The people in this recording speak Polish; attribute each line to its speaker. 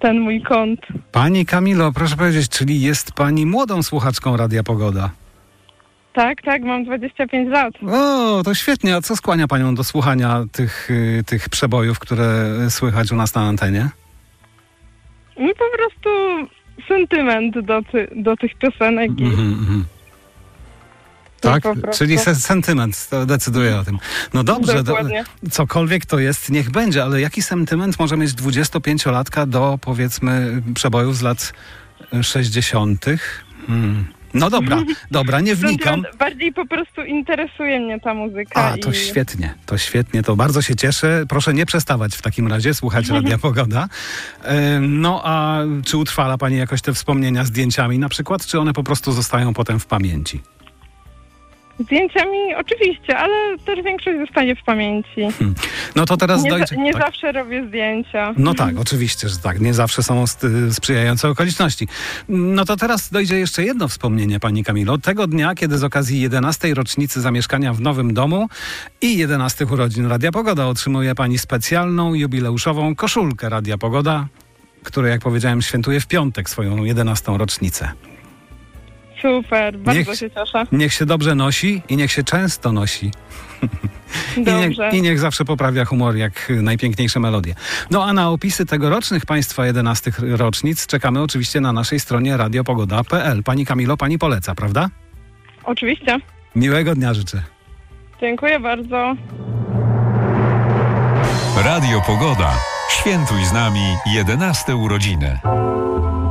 Speaker 1: ten mój kąt.
Speaker 2: Pani Kamilo, proszę powiedzieć, czyli jest pani młodą słuchaczką Radia Pogoda?
Speaker 1: Tak, mam 25 lat.
Speaker 2: O, to świetnie. A co skłania panią do słuchania tych przebojów, które słychać u nas na antenie?
Speaker 1: No po prostu sentyment do tych piosenek.
Speaker 2: Tak? Czyli sentyment to decyduje o tym. No dobrze, cokolwiek to jest, niech będzie, ale jaki sentyment może mieć 25-latka do, powiedzmy, przebojów z lat 60.? No dobra, nie wnikam.
Speaker 1: Bardziej po prostu interesuje mnie ta muzyka.
Speaker 2: To świetnie, to bardzo się cieszę. Proszę nie przestawać w takim razie słuchać Radia Pogoda. No a czy utrwala pani jakoś te wspomnienia zdjęciami na przykład, czy one po prostu zostają potem w pamięci?
Speaker 1: Zdjęciami oczywiście, ale też większość zostanie w pamięci.
Speaker 2: No to teraz
Speaker 1: nie zawsze robię zdjęcia.
Speaker 2: No tak, oczywiście, że tak. Nie zawsze są sprzyjające okoliczności. No to teraz dojdzie jeszcze jedno wspomnienie, pani Kamilo. Tego dnia, kiedy z okazji 11. rocznicy zamieszkania w nowym domu i 11 urodzin Radia Pogoda otrzymuje pani specjalną, jubileuszową koszulkę Radia Pogoda, która, jak powiedziałem, świętuje w piątek swoją 11. rocznicę.
Speaker 1: Super, bardzo się cieszę.
Speaker 2: Niech się dobrze nosi i niech się często nosi.
Speaker 1: Dobrze.
Speaker 2: I niech zawsze poprawia humor jak najpiękniejsze melodie. No a na opisy tegorocznych państwa 11 rocznic czekamy oczywiście na naszej stronie radiopogoda.pl. Pani Kamilo, pani poleca, prawda?
Speaker 1: Oczywiście.
Speaker 2: Miłego dnia życzę.
Speaker 1: Dziękuję bardzo.
Speaker 3: Radio Pogoda. Świętuj z nami 11 urodziny.